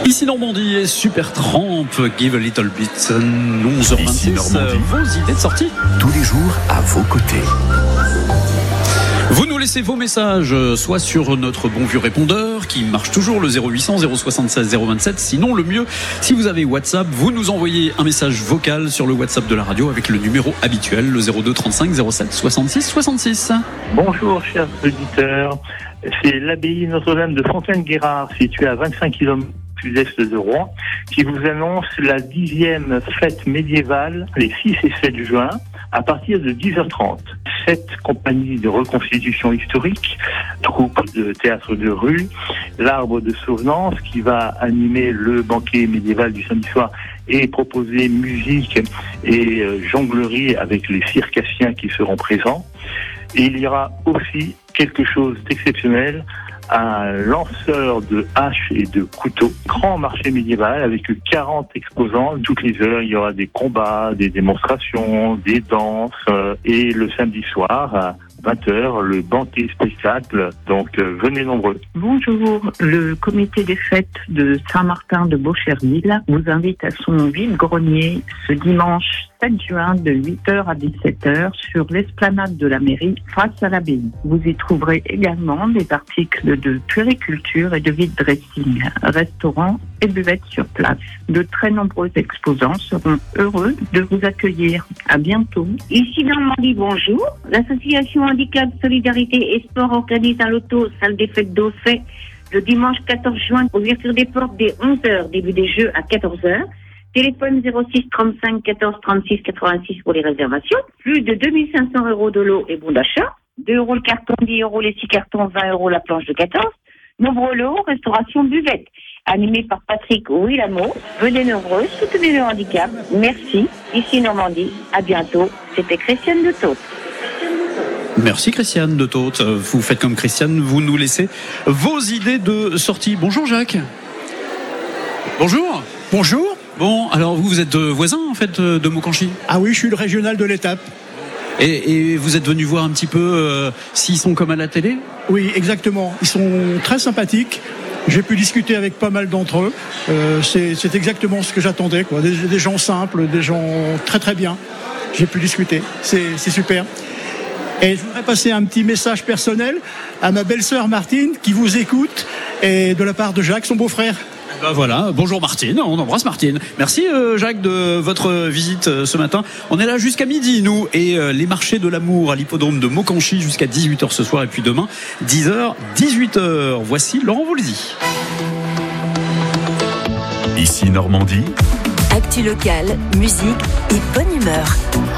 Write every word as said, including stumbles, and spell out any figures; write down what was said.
Ici Normandie et Super Tramp, Give a Little Bit, onze heures vingt-six, vos idées de sortie. Tous les jours à vos côtés. Vous nous laissez vos messages, soit sur notre bon vieux répondeur, qui marche toujours, le zéro huit cents zéro soixante-seize zéro vingt-sept. Sinon, le mieux, si vous avez WhatsApp, vous nous envoyez un message vocal sur le WhatsApp de la radio avec le numéro habituel, le zéro deux trente-cinq zéro sept soixante-six soixante-six. Bonjour, chers auditeurs. C'est l'abbaye Notre-Dame de Fontaine-Guérard, située à vingt-cinq kilomètres sud-est de Rouen, qui vous annonce la dixième fête médiévale les six et sept juin à partir de dix heures trente. Sept compagnies de reconstitution historique, troupe de théâtre de rue, l'Arbre de Sauvenance qui va animer le banquet médiéval du samedi soir et proposer musique et jonglerie avec les circassiens qui seront présents. Et il y aura aussi quelque chose d'exceptionnel, un lanceur de haches et de couteaux, grand marché médiéval avec quarante exposants. Toutes les heures, il y aura des combats, des démonstrations, des danses. Et le samedi soir, à vingt heures, le banquet spectacle. Donc, euh, venez nombreux. Bonjour, le comité des fêtes de Saint-Martin de Beaucherville vous invite à son vide-grenier ce dimanche sept juin de huit heures à dix-sept heures sur l'esplanade de la mairie face à l'abbaye. Vous y trouverez également des articles de puériculture et de vide dressing, restaurant et buvette sur place. De très nombreux exposants seront heureux de vous accueillir. À bientôt. Ici Normandie, bonjour. L'association Handicap, Solidarité et Sport organise un loto salle des fêtes d'Auxerre le dimanche quatorze juin, ouverture des portes dès onze heures, début des jeux à quatorze heures. Téléphone zéro six trente-cinq quatorze trente-six quatre-vingt-six pour les réservations. Plus de deux mille cinq cents euros de lot et bons d'achat. deux euros le carton, dix euros les six cartons, vingt euros la planche de quatorze. Nombreux lots, restauration buvette. Animé par Patrick Ouillamo. Venez nombreux, soutenez le handicap. Merci. Ici Normandie. À bientôt. C'était Christiane de Taute. Merci Christiane de Taute. Vous faites comme Christiane, vous nous laissez vos idées de sortie. Bonjour Jacques. Bonjour. Bonjour. Bon, alors vous, vous êtes voisin en fait de Maucanchy ? Ah oui, je suis le régional de l'étape. Et, et vous êtes venu voir un petit peu euh, s'ils sont comme à la télé ? Oui, exactement. Ils sont très sympathiques. J'ai pu discuter avec pas mal d'entre eux. Euh, c'est, c'est exactement ce que j'attendais, quoi. Des, des gens simples, des gens très très bien. J'ai pu discuter. C'est, c'est super. Et je voudrais passer un petit message personnel à ma belle-sœur Martine qui vous écoute et de la part de Jacques, son beau-frère. Ben voilà, bonjour Martine, on embrasse Martine. Merci euh, Jacques de votre visite euh, ce matin. On est là jusqu'à midi, nous, et euh, les marchés de l'amour à l'hippodrome de Maucanchy jusqu'à dix-huit heures ce soir, et puis demain, dix heures, dix-huit heures. Voici Laurent Voulzy. Ici Normandie. Actu locale, musique et bonne humeur.